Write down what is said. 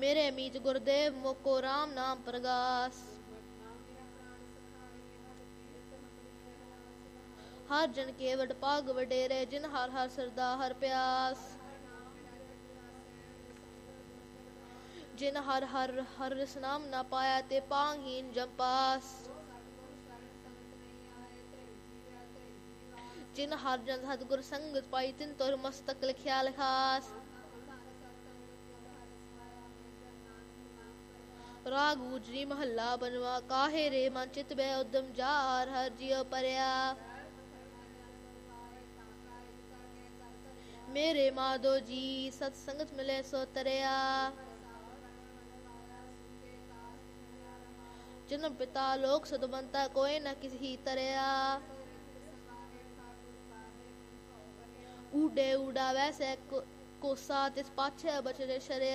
मेरे मीत गुरुदेव मोको राम नाम प्रगास। हर जन के वड पाग वडेरे जिन हर हर सरदा हर प्यास। जिन हर हर हर रस नाम ना पाया ते पांगहीन जंपास। जिन हर जन सतगुर संगत पाई तिन तोर मस्तक लिखिया लिखास। राग गुजरी महला बनवा काहे रे मन चित बै उदम जा हर हर जियो परया। मेरे माधो जी सत्संगत मिले सो तरया। जन्म पिता लोक सदबंता कोई न किसी तरया। ऊडे उड़ा वैसे कोसा तिस पाछे बचरे शरया।